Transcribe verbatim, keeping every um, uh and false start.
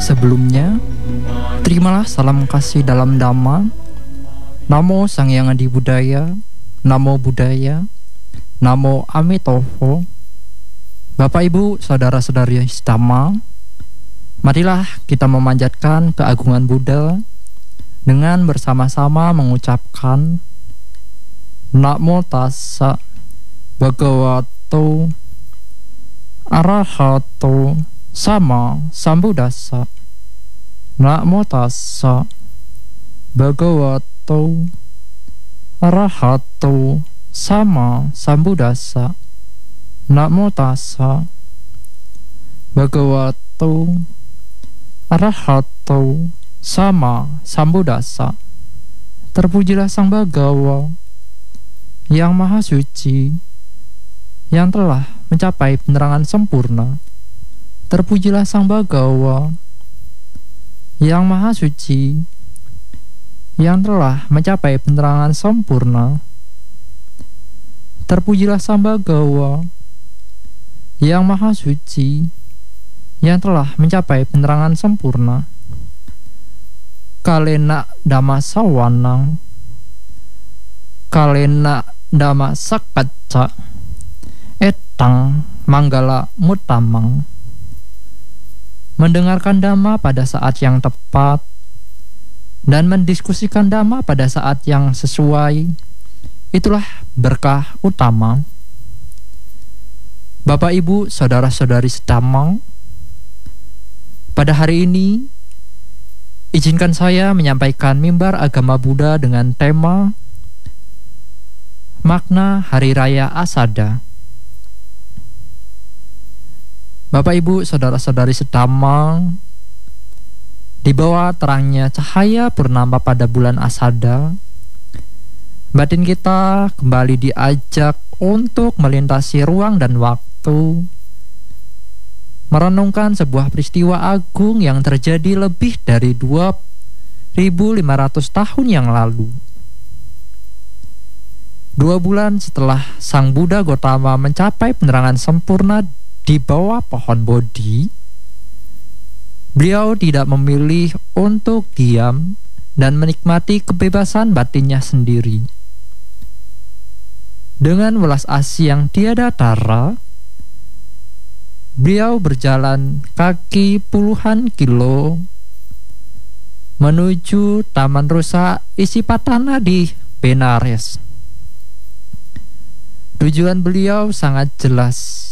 Sebelumnya, terimalah salam kasih dalam Dhamma. Namo Sang Hyang Adi Budaya, Namo Buddhaya, Namo Amitofo. Bapak Ibu, saudara-saudari Dhamma, marilah kita memanjatkan keagungan Buddha dengan bersama-sama mengucapkan Namo Tassa Bhagavato Arahato Sama Sambuddhassa. Namo Tassa Bhagavato Arahato Sama Sambuddhassa. Namo Tassa Bhagavato Arahato Sama Sambuddhassa. Terpujilah Sang Bhagawa yang Maha Suci, yang telah mencapai penerangan sempurna. Terpujilah Sang Bhagawa yang Maha Suci, yang telah mencapai penerangan sempurna. Terpujilah Sang Bhagawa yang Maha Suci, yang telah mencapai penerangan sempurna. Kalena Dhamma Sawanang, Kalena Dhamma Sakacca, Etang Manggala Mutamang. Mendengarkan Dhamma pada saat yang tepat dan mendiskusikan Dhamma pada saat yang sesuai, itulah berkah utama. Bapak Ibu, saudara-saudari Dhamma, pada hari ini izinkan saya menyampaikan mimbar agama Buddha dengan tema makna Hari Raya Asada. Bapak Ibu, saudara-saudari Dhamma, di bawah terangnya cahaya purnama pada bulan Asada, batin kita kembali diajak untuk melintasi ruang dan waktu, merenungkan sebuah peristiwa agung yang terjadi lebih dari dua ribu lima ratus tahun yang lalu. Dua bulan setelah Sang Buddha Gotama mencapai penerangan sempurna di bawah pohon Bodhi, beliau tidak memilih untuk diam dan menikmati kebebasan batinnya sendiri. Dengan welas asih yang tiada tara, beliau berjalan kaki puluhan kilo menuju Taman Rusa Isipatana di Benares. Tujuan beliau sangat jelas,